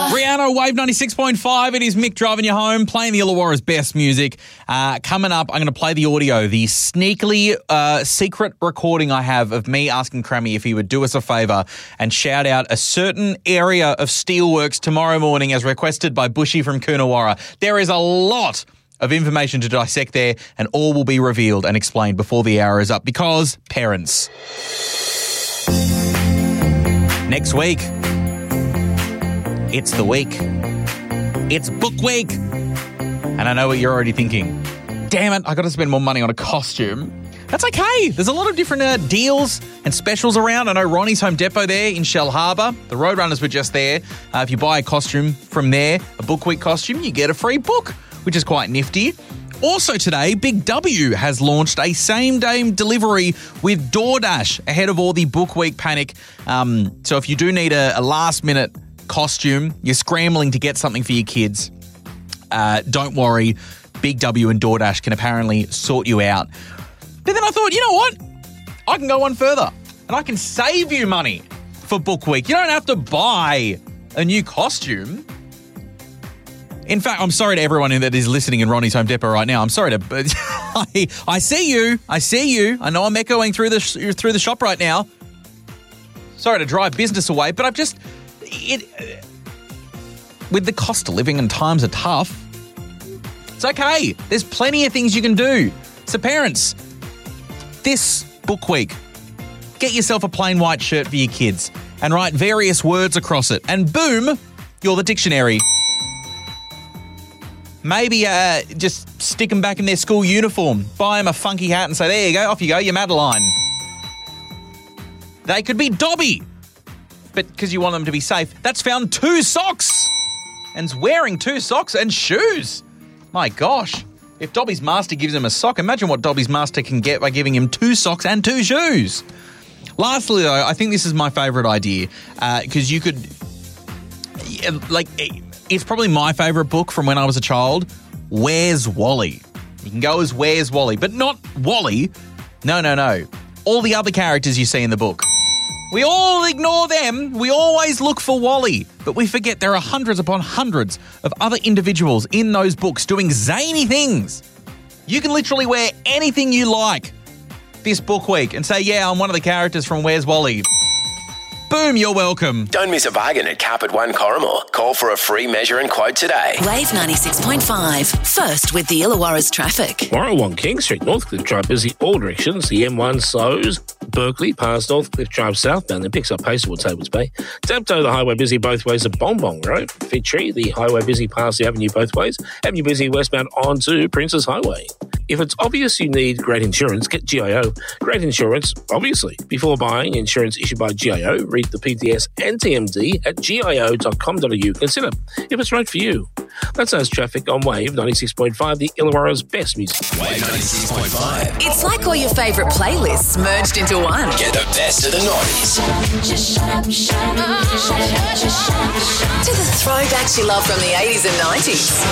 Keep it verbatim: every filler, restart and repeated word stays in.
Rihanna, Wave ninety-six point five. It is Mick driving you home, playing the Illawarra's best music. Uh, coming up, I'm going to play the audio, the sneakily uh, secret recording I have of me asking Crammy if he would do us a favour and shout out a certain area of steelworks tomorrow morning as requested by Bushy from Coonawarra. There is a lot of information to dissect there, and all will be revealed and explained before the hour is up because parents. Next week, it's the week. It's book week. And I know what you're already thinking. Damn it, I got to spend more money on a costume. That's okay. There's a lot of different uh, deals and specials around. I know Ronnie's Home Depot there in Shell Harbour. The Roadrunners were just there. Uh, if you buy a costume from there, a book week costume, you get a free book, which is quite nifty. Also today, Big W has launched a same-day delivery with DoorDash ahead of all the book week panic. Um, so if you do need a, a last-minute costume, you're scrambling to get something for your kids, uh, don't worry. Big W and DoorDash can apparently sort you out. But then I thought, you know what? I can go one further and I can save you money for book week. You don't have to buy a new costume. In fact, I'm sorry to everyone that is listening in Ronnie's Home Depot right now. I'm sorry to, but I, I see you. I see you. I know I'm echoing through the through the shop right now. Sorry to drive business away, but I've just it with the cost of living and times are tough. It's okay. There's plenty of things you can do. So parents, this book week, get yourself a plain white shirt for your kids and write various words across it, and boom, you're the dictionary. Maybe uh, just stick them back in their school uniform, buy them a funky hat and say, there you go, off you go, you're Madeline. They could be Dobby, but because you want them to be safe, that's found two socks and's wearing two socks and shoes. My gosh, if Dobby's master gives him a sock, imagine what Dobby's master can get by giving him two socks and two shoes. Lastly, though, I think this is my favourite idea because uh, you could, like... It's probably my favourite book from when I was a child. Where's Wally? You can go as Where's Wally, but not Wally. No, no, no. All the other characters you see in the book. We all ignore them. We always look for Wally. But we forget there are hundreds upon hundreds of other individuals in those books doing zany things. You can literally wear anything you like this book week and say, yeah, I'm one of the characters from Where's Wally. Boom, you're welcome. Don't miss a bargain at Carpet One Corrimal. Call for a free measure and quote today. Wave ninety-six point five. First with the Illawarra's traffic. Warrawong King Street, Northcliffe Drive busy all directions. The M one slows. Berkeley past Northcliffe Drive southbound and picks up pace towards Tables Bay. Dapto, the highway busy both ways at Bonbong Road. Fitchie, the highway busy past the avenue both ways. Avenue busy westbound onto Princes Highway. If it's obvious you need great insurance, get G I O. Great insurance, obviously. Before buying insurance issued by G I O, read the P D S and T M D at G I O dot com dot A U. Consider if it's right for you. That's us traffic on Wave ninety-six point five, the Illawarra's best music. Wave ninety-six point five. It's like all your favourite playlists merged into one. Get the best of the noughties. To the throwbacks you love from the eighties and nineties.